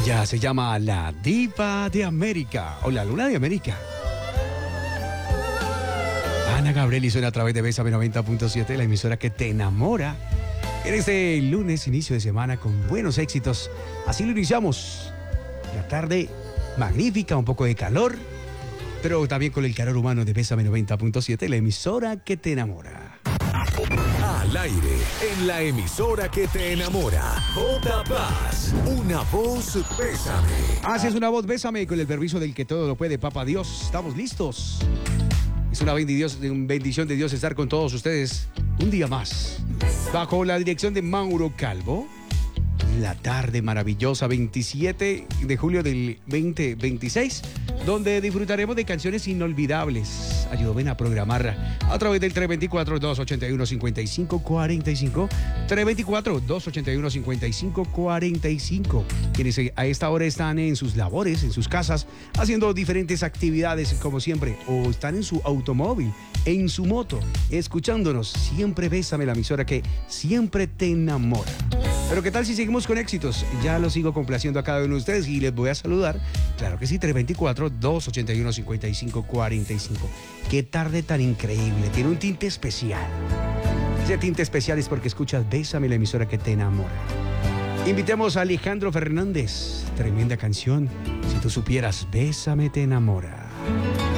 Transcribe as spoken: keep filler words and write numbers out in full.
Ella se llama la Diva de América o la Luna de América. Ana Gabriel y suena a través de Bésame noventa punto siete, la emisora que te enamora. En este lunes, inicio de semana con buenos éxitos. Así lo iniciamos. La tarde magnífica, un poco de calor, pero también con el calor humano de Bésame noventa punto siete, la emisora que te enamora. Al aire, en la emisora que te enamora. J. Paz, una voz Bésame. Haces una voz Bésame con el permiso del que todo lo puede, Papá Dios. Estamos listos. Es una bendición de Dios estar con todos ustedes un día más. Bajo la dirección de Mauro Calvo. La tarde maravillosa, veintisiete de julio del veinte veintiséis, donde disfrutaremos de canciones inolvidables. Ayúdame a programar a través del tres dos cuatro, dos ocho uno, cinco cinco cuatro cinco, tres dos cuatro, dos ocho uno, cinco cinco cuatro cinco. Quienes a esta hora están en sus labores, en sus casas, haciendo diferentes actividades como siempre, o están en su automóvil, en su moto, escuchándonos. Siempre Bésame, la emisora que siempre te enamora. Pero ¿qué tal si seguimos con éxitos? Ya los sigo complaciendo a cada uno de ustedes y les voy a saludar. Claro que sí, tres dos cuatro, dos ocho uno, cinco cinco cuatro cinco. Qué tarde tan increíble, tiene un tinte especial. Ese tinte especial es porque escuchas Bésame, la emisora que te enamora. Invitemos a Alejandro Fernández, tremenda canción. Si tú supieras, Bésame te enamora.